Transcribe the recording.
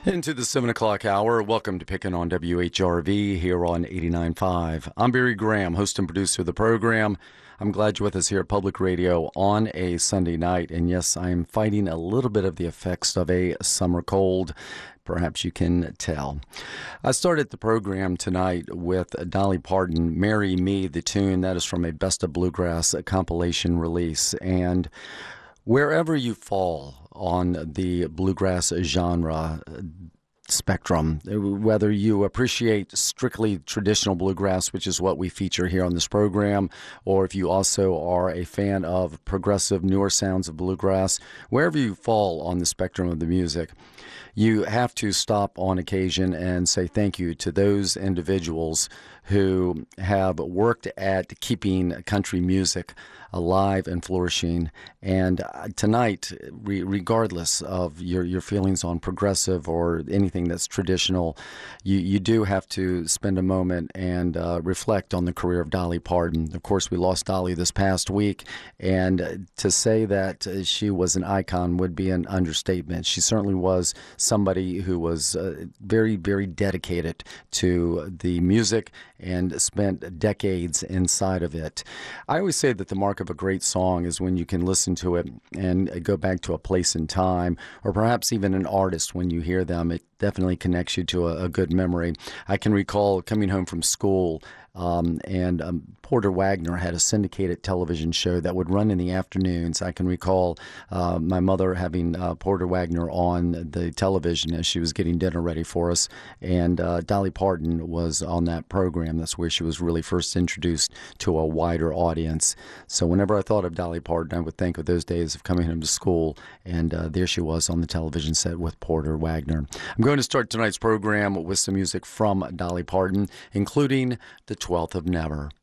Into the 7 o'clock hour. Welcome to Pickin' on WHRV here on 89.5. I'm Barry Graham, host and producer of the program. I'm glad you're with us here at Public Radio on a Sunday night. And yes, I'm fighting a little bit of the effects of a summer cold. Perhaps you can tell. I started the program tonight with Dolly Parton, Marry Me, the tune. That is from a Best of Bluegrass compilation release. And wherever you fall on the bluegrass genre spectrum, whether you appreciate strictly traditional bluegrass, which is what we feature here on this program, or if you also are a fan of progressive, newer sounds of bluegrass, wherever you fall on the spectrum of the music, you have to stop on occasion and say thank you to those individuals who have worked at keeping country music alive and flourishing. And tonight, regardless of your feelings on progressive or anything that's traditional, you do have to spend a moment and reflect on the career of Dolly Parton. Of course, we lost Dolly this past week, and to say that she was an icon would be an understatement. She certainly was somebody who was very, very dedicated to the music and spent decades inside of it. I always say that the mark of a great song is when you can listen to it and go back to a place in time, or perhaps even an artist when you hear them. It definitely connects you to a good memory. I can recall coming home from school and Porter Wagoner had a syndicated television show that would run in the afternoons. I can recall my mother having Porter Wagoner on the television as she was getting dinner ready for us, and Dolly Parton was on that program. That's where she was really first introduced to a wider audience. So whenever I thought of Dolly Parton, I would think of those days of coming home to school, and there she was on the television set with Porter Wagoner. I'm going to start tonight's program with some music from Dolly Parton, including The 12th of Never.